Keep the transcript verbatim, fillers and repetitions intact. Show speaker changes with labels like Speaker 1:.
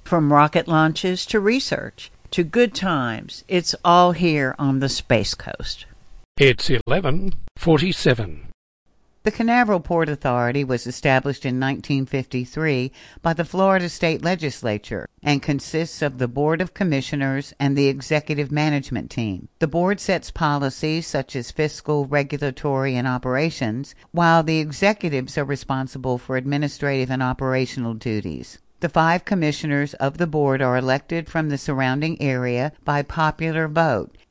Speaker 1: From rocket launches to research to good times, it's all here on the Space Coast.
Speaker 2: It's eleven forty-seven.
Speaker 1: The Canaveral Port Authority was established in nineteen fifty-three by the Florida State Legislature and consists of the Board of Commissioners and the Executive Management Team. The board sets policies such as fiscal, regulatory, and operations, while the executives are responsible for administrative and operational duties. The five commissioners of the board are elected from the surrounding area by popular vote